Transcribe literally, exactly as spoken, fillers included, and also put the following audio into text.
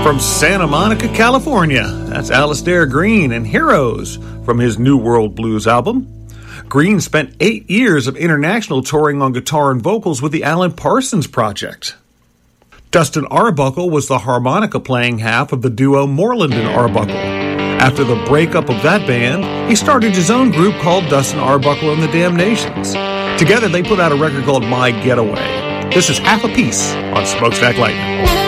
From Santa Monica, California, that's Alistair Green and Heroes from his New World Blues album. Green spent eight years of international touring on guitar and vocals with the Alan Parsons Project. Dustin Arbuckle was the harmonica playing half of the duo Moreland and Arbuckle. After the breakup of that band, he started his own group called Dustin Arbuckle and the Damnations. Together they put out a record called My Getaway. This is Half a Piece on Smokestack Lightning.